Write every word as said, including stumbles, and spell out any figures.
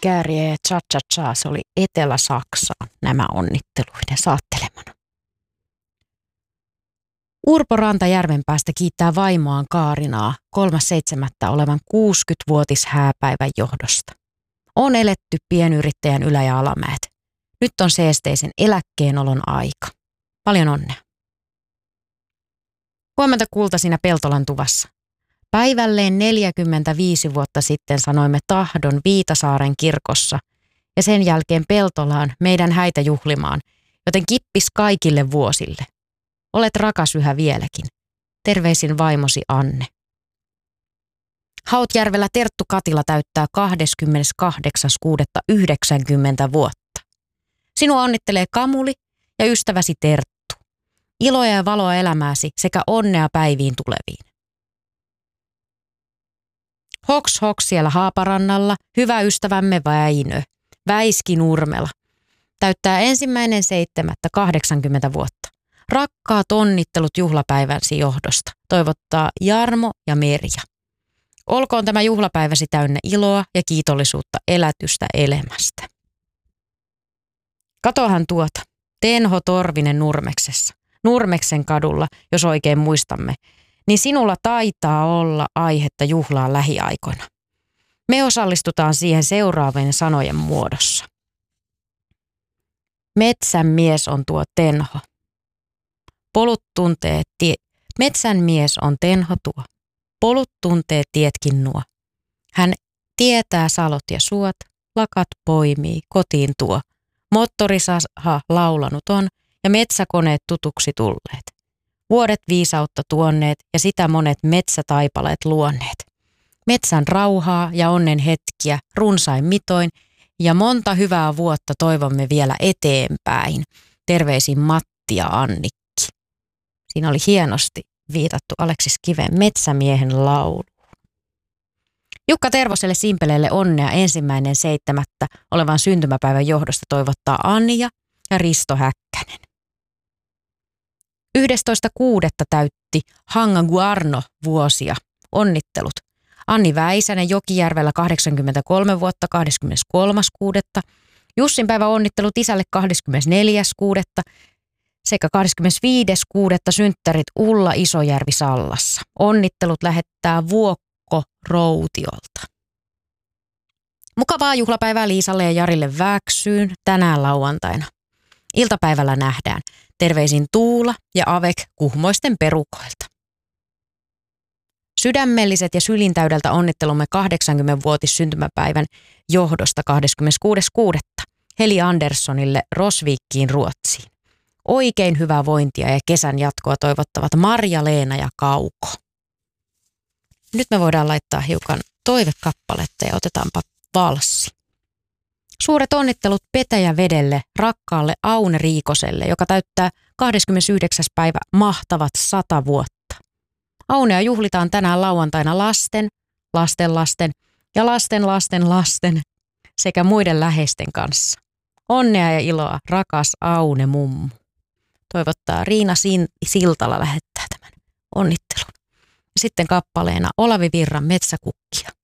kääriä ja cha-cha-cha, se oli Etelä-Saksaa nämä onnitteluiden saattelemana. Urpo Ranta Järvenpäästä kiittää vaimoaan Kaarinaa kolmas seitsemättä olevan kuusikymmenvuotis hääpäivän johdosta. On eletty pienyrittäjän ylä- ja alamäet. Nyt on seesteisen eläkkeenolon aika. Paljon onnea. Huomenta kulta siinä Peltolan tuvassa. Päivälleen neljäkymmentäviisi vuotta sitten sanoimme tahdon Viitasaaren kirkossa ja sen jälkeen Peltolaan meidän häitä juhlimaan, joten kippis kaikille vuosille. Olet rakas yhä vieläkin. Terveisin vaimosi Anne. Hautjärvellä Terttu Katila täyttää kahdeskymmeneskahdeksas kuudetta yhdeksänkymmentä vuotta. Sinua onnittelee Kamuli ja ystäväsi Terttu. Iloa ja valoa elämääsi sekä onnea päiviin tuleviin. Hoks hoks siellä Haaparannalla, hyvä ystävämme Väinö, Väiski Nurmela, täyttää ensimmäinen seitsemättä kahdeksankymmentä vuotta. Rakkaat onnittelut juhlapäivänsi johdosta, toivottaa Jarmo ja Merja. Olkoon tämä juhlapäiväsi täynnä iloa ja kiitollisuutta elätystä elämästä. Katohan tuota, Tenho Torvinen Nurmeksessa, Nurmeksen kadulla, jos oikein muistamme, niin sinulla taitaa olla aihetta juhlaa lähiaikoina. Me osallistutaan siihen seuraavien sanojen muodossa. Metsän mies on tuo Tenho. Polut tuntee tie... Metsän mies on Tenho tuo. Polut tuntee tietkin nuo. Hän tietää salot ja suot, lakat poimii, kotiin tuo. Moottorisaha laulanut on ja metsäkoneet tutuksi tulleet. Vuodet viisautta tuonneet ja sitä monet metsätaipaleet luonneet. Metsän rauhaa ja onnen hetkiä runsain mitoin ja monta hyvää vuotta toivomme vielä eteenpäin. Terveisin Matti ja Annikki. Siinä oli hienosti viitattu Aleksis Kiven Metsämiehen laulu. Jukka Tervoselle Simpeleelle onnea ensimmäinen seitsemättä olevan syntymäpäivän johdosta toivottaa Anja ja Risto Häkkänen. yhdestoista kuudetta täytti Hanga Guarno vuosia. Onnittelut. Anni Väisänen Jokijärvellä kahdeksankymmentäkolme vuotta kahdeskymmeneskolmas kuudetta. Jussin päivä onnittelut isälle kahdeskymmenesneljäs kuudetta sekä kahdeskymmenesviides kuudetta synttärit Ulla Isojärvi Sallassa. Onnittelut lähettää Vuokko Routiolta. Mukavaa juhlapäivää Liisalle ja Jarille Väksyyn tänään lauantaina. Iltapäivällä nähdään. Terveisin Tuula ja Avek Kuhmoisten perukoilta. Sydämelliset ja sylintäydeltä onnittelumme kahdeksankymmenvuotis syntymäpäivän johdosta kahdeskymmeneskuudes kuudetta Heli Anderssonille Rosviikkiin Ruotsiin. Oikein hyvää vointia ja kesän jatkoa toivottavat Marja-Leena ja Kauko. Nyt me voidaan laittaa hiukan toivekappaletta ja otetaanpa valssi. Suuret onnittelut Petäjävedelle, rakkaalle Aune Riikoselle, joka täyttää kahdeskymmenesyhdeksäs päivä mahtavat sata vuotta. Aunea juhlitaan tänään lauantaina lasten, lastenlasten ja lasten lasten lasten sekä muiden läheisten kanssa. Onnea ja iloa, rakas Aune mummu. Toivottaa Riina Siltala lähettää tämän onnittelun. Sitten kappaleena Olavi Virran Metsäkukkia.